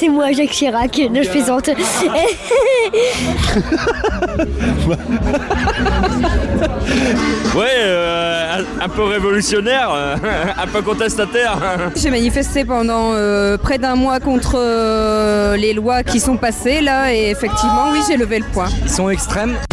c'est moi, Jacques Chirac. Non, je plaisante. Ouais, un peu révolutionnaire, un peu contestataire. J'ai manifesté pendant près d'un mois contre les lois qui sont passées là et effectivement oui j'ai levé le poing. Ils sont extrêmes.